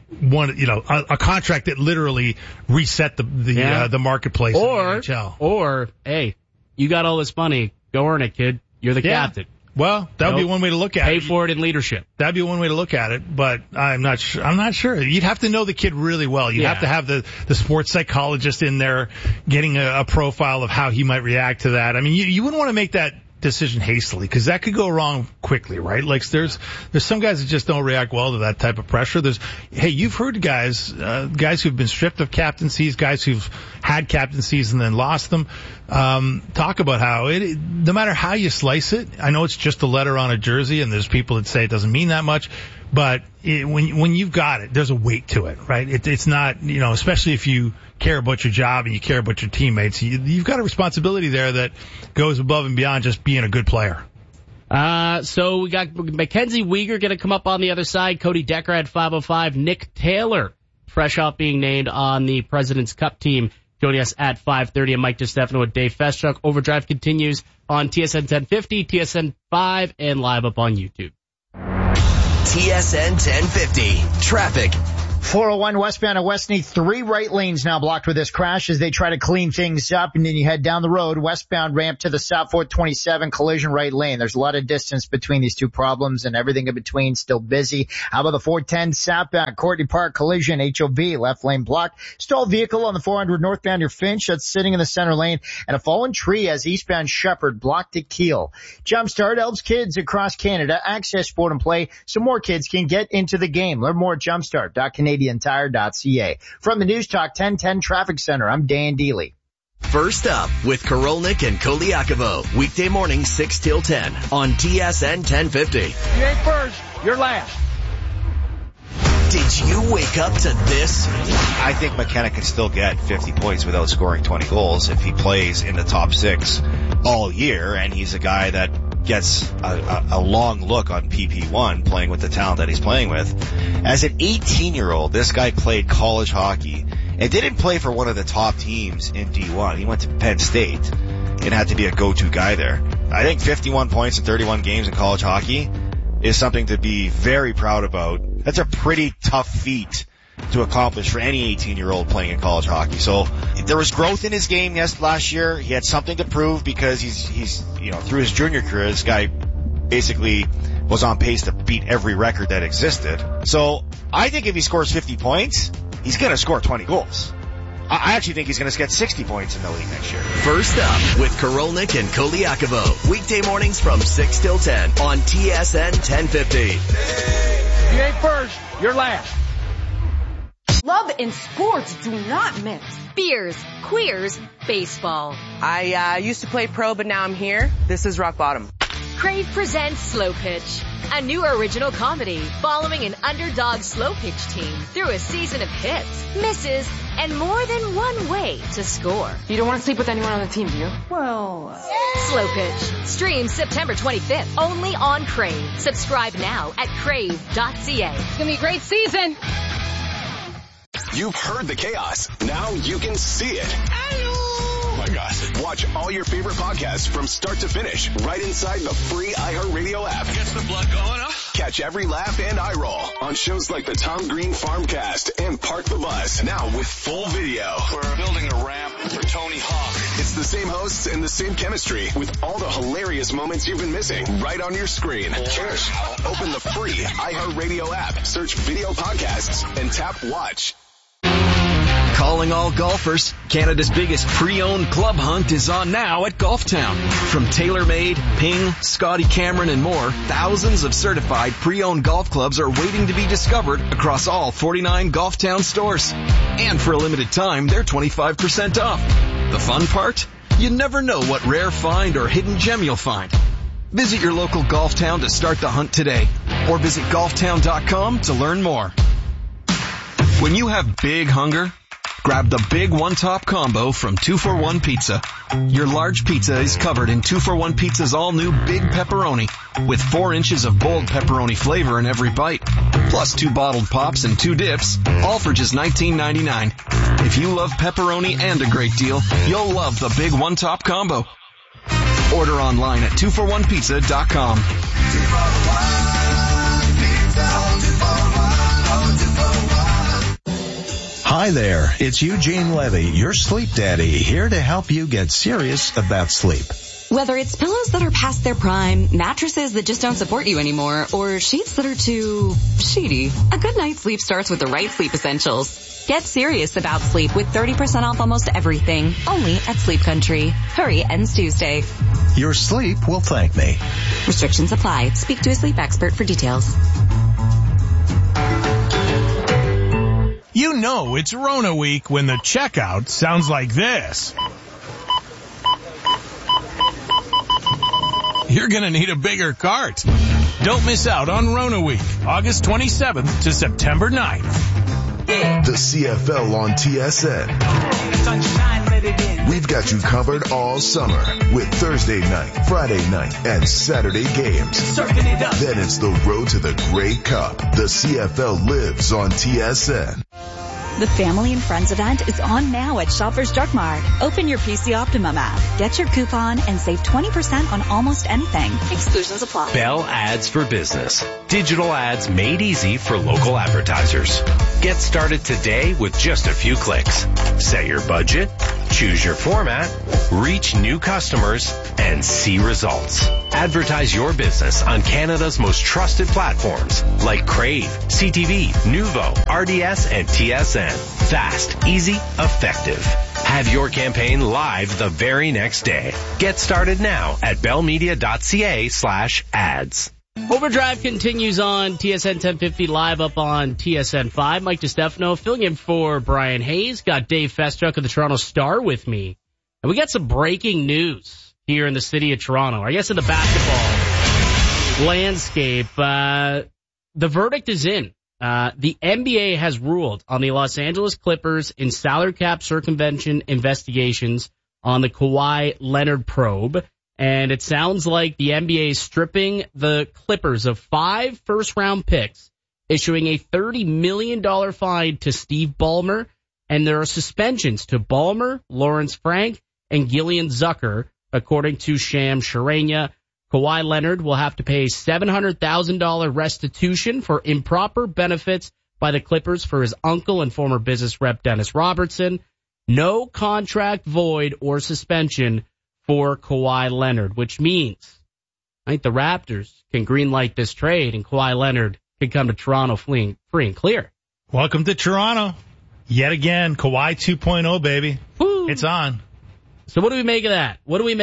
a contract that literally reset the marketplace in the NHL. Or, hey, you got all this money, go earn it, kid. You're the captain. Well, that would be one way to look at it. Pay for it in leadership. That'd be one way to look at it, but I'm not sure. You'd have to know the kid really well. You'd have to have the sports psychologist in there getting a profile of how he might react to that. I mean, you wouldn't want to make that decision hastily because that could go wrong quickly, right? Like there's some guys that just don't react well to that type of pressure. You've heard guys who've been stripped of captaincies, guys who've had captaincies and then lost them, talk about how no matter how you slice it, I know it's just a letter on a jersey and there's people that say it doesn't mean that much, but when you've got it, there's a weight to it, right? It's not, especially if you care about your job and you care about your teammates, you've got a responsibility there that goes above and beyond just being a good player. So we got Mackenzie Weegar going to come up on the other side. Cody Decker at 505. Nick Taylor, fresh off being named on the President's Cup team joining us at 5:30. And Mike DeStefano with Dave Feschuk. Overdrive continues on TSN 1050, TSN 5, and live up on YouTube. TSN 1050. Traffic. 401 westbound at Westney, 3 right lanes now blocked with this crash as they try to clean things up, and then you head down the road, westbound ramp to the South 427 collision right lane. There's a lot of distance between these two problems, and everything in between still busy. How about the 410 southbound Courtney Park collision, HOV, left lane blocked. Stalled vehicle on the 400 northbound near Finch, that's sitting in the center lane, and a fallen tree as eastbound Shepherd blocked at Kiel. Jumpstart helps kids across Canada access sport and play so more kids can get into the game. Learn more at jumpstart.canadiantire.ca. From the News Talk 1010 Traffic Center, I'm Dan Deely. First up with Korolnik and Koliakovo. Weekday morning 6 till 10 on TSN 1050. You ain't first, you're last. Did you wake up to this? I think McKenna can still get 50 points without scoring 20 goals if he plays in the top 6 all year, and he's a guy that gets a long look on PP1 playing with the talent that he's playing with. As an 18-year-old, this guy played college hockey and didn't play for one of the top teams in D1. He went to Penn State and had to be a go-to guy there. I think 51 points in 31 games in college hockey is something to be very proud about. That's a pretty tough feat to accomplish for any 18-year-old playing in college hockey. So there was growth in his game last year. He had something to prove because he's through his junior career, this guy basically was on pace to beat every record that existed. So I think if he scores 50 points, he's going to score 20 goals. I actually think he's going to get 60 points in the league next year. First up with Korolnik and Koliakovo. Weekday mornings from 6 till 10 on TSN 1050. You ain't first, you're last. Love and sports do not mix. Beers, queers, baseball. I used to play pro, but now I'm here. This is rock bottom. Crave presents Slow Pitch, a new original comedy following an underdog slow pitch team through a season of hits, misses, and more than one way to score. You don't want to sleep with anyone on the team, do you? Well, Slow Pitch. Streams September 25th only on Crave. Subscribe now at crave.ca. It's going to be a great season. You've heard the chaos. Now you can see it. Oh my gosh. Watch all your favorite podcasts from start to finish right inside the free iHeartRadio app. Gets the blood going, huh? Catch every laugh and eye roll on shows like the Tom Green Farmcast and Park the Bus. Now with full video. We're building a ramp for Tony Hawk. It's the same hosts and the same chemistry with all the hilarious moments you've been missing right on your screen. Cheers. Open the free iHeartRadio app, search video podcasts, and tap watch. Calling all golfers, Canada's biggest pre-owned club hunt is on now at Golf Town. From TaylorMade, Ping, Scotty Cameron, and more, thousands of certified pre-owned golf clubs are waiting to be discovered across all 49 Golf Town stores. And for a limited time, they're 25% off. The fun part? You never know what rare find or hidden gem you'll find. Visit your local Golf Town to start the hunt today, or visit golftown.com to learn more. When you have big hunger, grab the Big One Top Combo from 2-for-1 Pizza. Your large pizza is covered in 2-for-1 Pizza's all-new Big Pepperoni, with 4 inches of bold pepperoni flavor in every bite, plus 2 bottled pops and 2 dips, all for just $19.99. If you love pepperoni and a great deal, you'll love the Big One Top Combo. Order online at 2for1pizza.com. 2-for-1 Pizza, 2-for-1. Hi there, it's Eugene Levy, your sleep daddy, here to help you get serious about sleep. Whether it's pillows that are past their prime, mattresses that just don't support you anymore, or sheets that are too sheety, a good night's sleep starts with the right sleep essentials. Get serious about sleep with 30% off almost everything, only at Sleep Country. Hurry, ends Tuesday. Your sleep will thank me. Restrictions apply. Speak to a sleep expert for details. You know it's Rona week when the checkout sounds like this. You're gonna need a bigger cart. Don't miss out on Rona week, August 27th to September 9th. The CFL on TSN. We've got you covered all summer with Thursday night, Friday night, and Saturday games. Then it's the road to the Grey Cup. The CFL lives on TSN. The Family and Friends event is on now at Shoppers Drug Mart. Open your PC Optimum app, get your coupon, and save 20% on almost anything. Exclusions apply. Bell Ads for Business. Digital ads made easy for local advertisers. Get started today with just a few clicks. Set your budget, choose your format, reach new customers, and see results. Advertise your business on Canada's most trusted platforms like Crave, CTV, Nuvo, RDS, and TSN. Fast, easy, effective. Have your campaign live the very next day. Get started now at bellmedia.ca/ads. Overdrive continues on TSN 1050 live up on TSN 5. Mike DiStefano filling in for Brian Hayes. Got Dave Festruck of the Toronto Star with me. And we got some breaking news here in the city of Toronto. I guess in the basketball landscape. The verdict is in. The NBA has ruled on the Los Angeles Clippers in salary cap circumvention investigations on the Kawhi Leonard probe. And it sounds like the NBA is stripping the Clippers of 5 first-round picks, issuing a $30 million fine to Steve Ballmer, and there are suspensions to Ballmer, Lawrence Frank, and Gillian Zucker, according to Shams Charania. Kawhi Leonard will have to pay $700,000 restitution for improper benefits by the Clippers for his uncle and former business rep Dennis Robertson. No contract void or suspension for Kawhi Leonard, which means I think the Raptors can greenlight this trade and Kawhi Leonard can come to Toronto free and clear. Welcome to Toronto. Yet again, Kawhi 2.0, baby. Woo. It's on. So what do we make of that?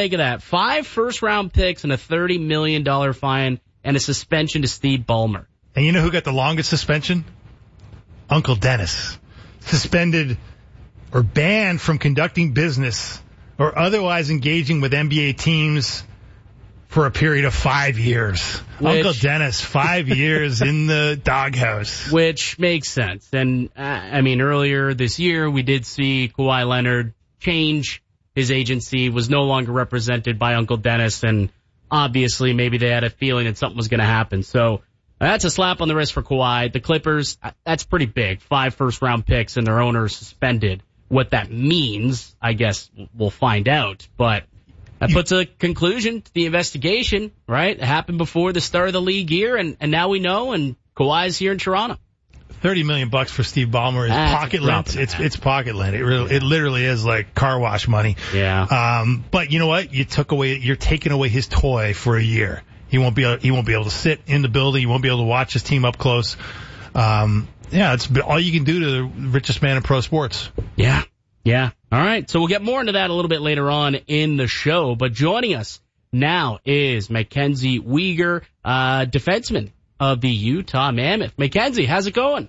5 first-round picks and a $30 million fine and a suspension to Steve Ballmer. And you know who got the longest suspension? Uncle Dennis. Suspended or banned from conducting business or otherwise engaging with NBA teams for a period of 5 years. Uncle Dennis, 5 years in the doghouse. Which makes sense. And, earlier this year, we did see Kawhi Leonard change his agency, was no longer represented by Uncle Dennis, and obviously maybe they had a feeling that something was going to happen. So that's a slap on the wrist for Kawhi. The Clippers, that's pretty big. 5 first-round picks and their owner suspended. What that means, I guess we'll find out. But that puts a conclusion to the investigation, right? It happened before the start of the league year, and now we know, and Kawhi's here in Toronto. $30 million for Steve Ballmer is pocket lint. It's pocket lint. It literally is like car wash money. Yeah. But you know what? You're taking away his toy for a year. He won't be able to sit in the building. He won't be able to watch his team up close. It's all you can do to the richest man in pro sports. Yeah. All right. So we'll get more into that a little bit later on in the show. But joining us now is Mackenzie Weegar, defenseman of the Utah Mammoth. Mackenzie, how's it going?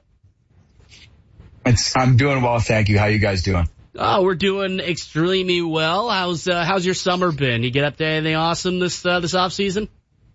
I'm doing well, thank you. How you guys doing? Oh, we're doing extremely well. How's your summer been? You get up to anything awesome this off season?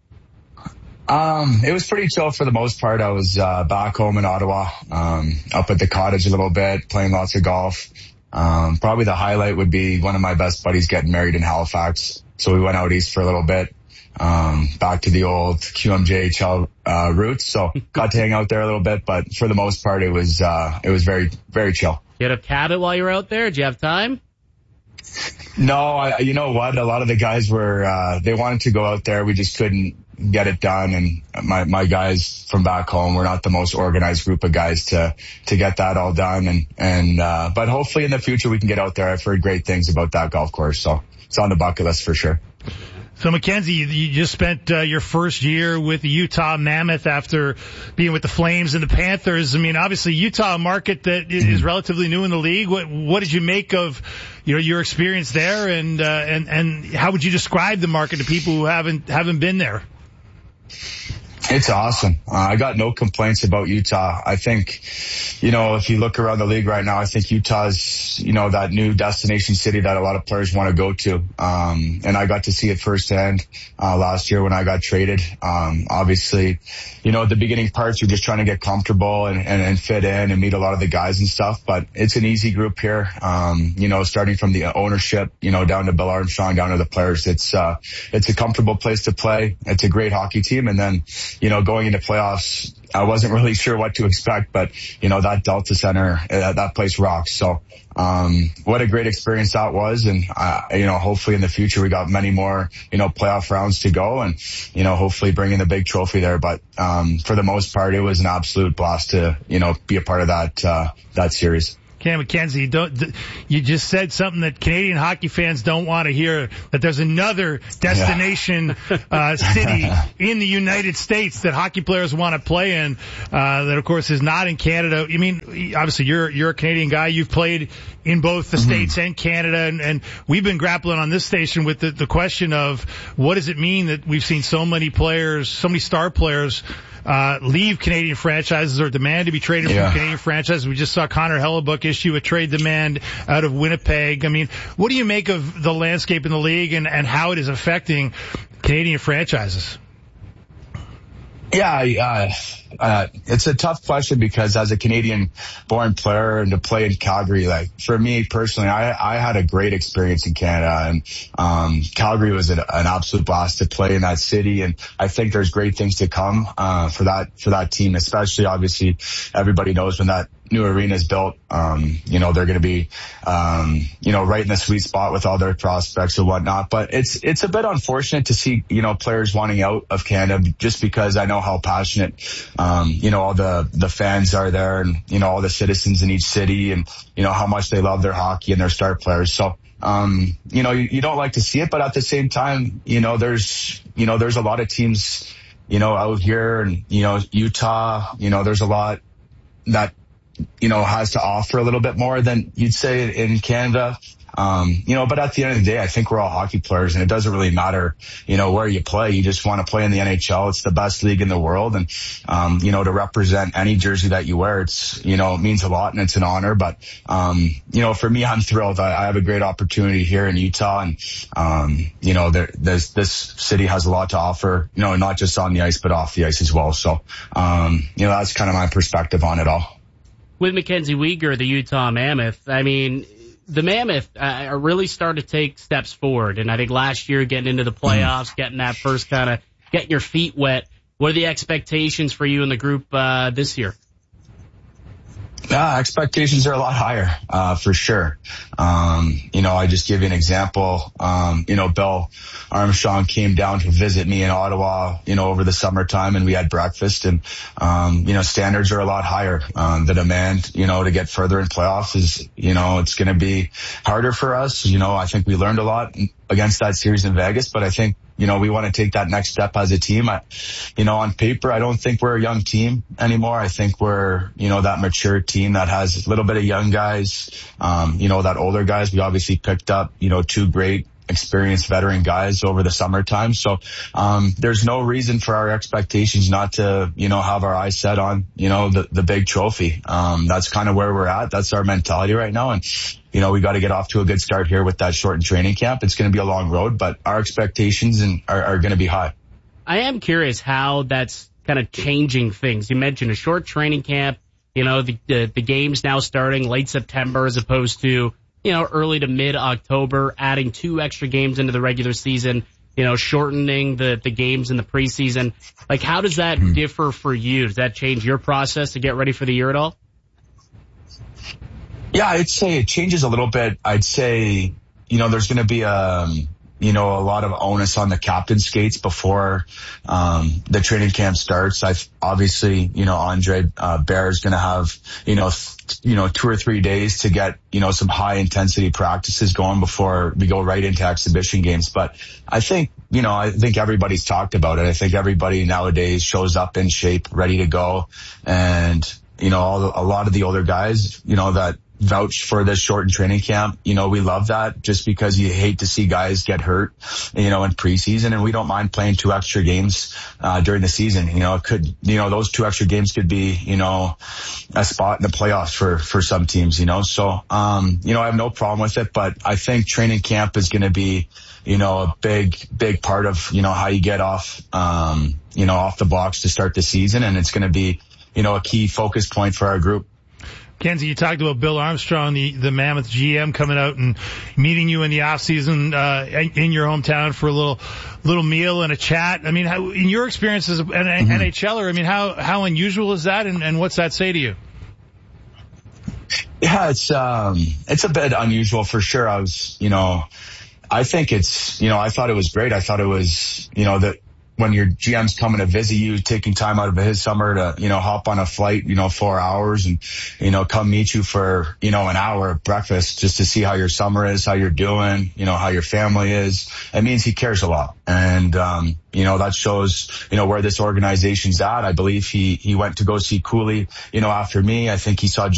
It was pretty chill for the most part. I was back home in Ottawa, up at the cottage a little bit, playing lots of golf. Probably the highlight would be one of my best buddies getting married in Halifax. So we went out east for a little bit, back to the old QMJHL roots. So got to hang out there a little bit, but for the most part, it was very, very chill. You had a cabin while you were out there? Did you have time? No, you know what? A lot of the guys were, they wanted to go out there. We just couldn't get it done. And my guys from back home, we're not the most organized group of guys to get that all done. But hopefully in the future we can get out there. I've heard great things about that golf course. So it's on the bucket list for sure. So, Mackenzie, you just spent your first year with the Utah Mammoth after being with the Flames and the Panthers. I mean, obviously, Utah, a market that is relatively new in the league. What did you make of your experience there, and how would you describe the market to people who haven't been there? It's awesome. I got no complaints about Utah. I think, if you look around the league right now, I think Utah's, that new destination city that a lot of players want to go to. And I got to see it firsthand, last year when I got traded. Obviously, the beginning parts, you're just trying to get comfortable and fit in and meet a lot of the guys and stuff. But it's an easy group here. Starting from the ownership, down to Bill Armstrong, down to the players. It's a comfortable place to play. It's a great hockey team. And then, going into playoffs, I wasn't really sure what to expect, but, that Delta Center, that place rocks. So, what a great experience that was. And, hopefully in the future we got many more, playoff rounds to go and, hopefully bring in the big trophy there. But, for the most part, it was an absolute blast to, be a part of that series. Cam McKenzie, you just said something that Canadian hockey fans don't want to hear, that there's another destination city in the United States that hockey players want to play in, that of course is not in Canada. I mean, obviously you're a Canadian guy. You've played in both the States and Canada, and we've been grappling on this station with the question of what does it mean that we've seen so many star players leave Canadian franchises or demand to be traded from Canadian franchises. We just saw Connor Hellebuck issue a trade demand out of Winnipeg. I mean, what do you make of the landscape in the league and how it is affecting Canadian franchises? Yeah, it's a tough question because as a Canadian-born player and to play in Calgary, like for me personally, I had a great experience in Canada, and Calgary was an absolute blast to play in that city. And I think there's great things to come for that team, especially obviously everybody knows when that new arena is built, they're going to be, right in the sweet spot with all their prospects and whatnot. But it's a bit unfortunate to see, players wanting out of Canada just because I know how passionate, all the fans are there and, all the citizens in each city and, how much they love their hockey and their star players. So, you don't like to see it, but at the same time, there's a lot of teams, out here and, Utah, there's a lot that, has to offer a little bit more than you'd say in Canada. But at the end of the day, I think we're all hockey players and it doesn't really matter, where you play. You just want to play in the NHL. It's the best league in the world. And, to represent any jersey that you wear, it means a lot and it's an honor. But, for me, I'm thrilled. I have a great opportunity here in Utah and, this city has a lot to offer, not just on the ice, but off the ice as well. So, that's kind of my perspective on it all. With Mackenzie Weegar, the Utah Mammoth, I mean, the Mammoth really started to take steps forward. And I think last year getting into the playoffs, getting that first getting your feet wet. What are the expectations for you and the group this year? Expectations are a lot higher, for sure. I just give you an example. Bill Armstrong came down to visit me in Ottawa, over the summertime and we had breakfast and, standards are a lot higher. The demand, to get further in playoffs is, it's going to be harder for us. I think we learned a lot against that series in Vegas, but I think, we want to take that next step as a team. On paper, I don't think we're a young team anymore. I think we're, that mature team that has a little bit of young guys, that older guys. We obviously picked up, two great experienced veteran guys over the summertime. So, there's no reason for our expectations not to, have our eyes set on, the big trophy. That's kind of where we're at. That's our mentality right now. And, we got to get off to a good start here with that shortened training camp. It's going to be a long road, but our expectations are going to be high. I am curious how that's kind of changing things. You mentioned a short training camp, the games now starting late September as opposed to, early to mid-October, adding 2 extra games into the regular season, shortening the games in the preseason. Like, how does that differ for you? Does that change your process to get ready for the year at all? Yeah, I'd say it changes a little bit. I'd say, there's going to be a lot of onus on the captain's skates before the training camp starts. Obviously, Andre Bear is going to have, 2 or 3 days to get, some high intensity practices going before we go right into exhibition games. But I think, everybody's talked about it. I think everybody nowadays shows up in shape, ready to go. And, a lot of the older guys, that vouch for this shortened training camp. We love that just because you hate to see guys get hurt, in preseason, and we don't mind playing 2 extra games, during the season. It could, those 2 extra games could be, a spot in the playoffs for some teams, So, I have no problem with it, but I think training camp is going to be, a big part of, how you get off the blocks to start the season. And it's going to be, a key focus point for our group. Kenzie, you talked about Bill Armstrong, the Mammoth GM, coming out and meeting you in the off season in your hometown for a little meal and a chat. I mean, in your experience as an NHLer, I mean, how unusual is that, and what's that say to you? Yeah, it's a bit unusual for sure. I think I thought it was great. I thought it was, that when your GM's coming to visit you, taking time out of his summer to, hop on a flight, 4 hours and, come meet you for, an hour of breakfast just to see how your summer is, how you're doing, how your family is. It means he cares a lot. And, that shows, where this organization's at. I believe he went to go see Cooley, after me. I think he saw